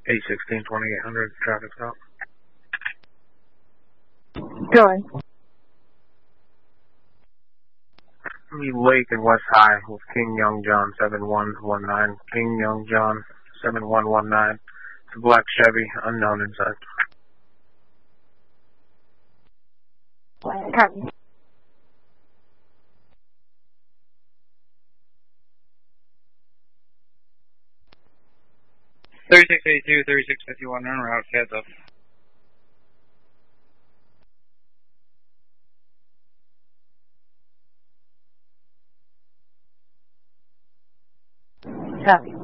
816 2800 traffic stop. Going. Lake and West High with King Young John 7119. King Young John 7119. It's a black Chevy, unknown inside. Copy. $3682, $3651 en route, heads up. Copy.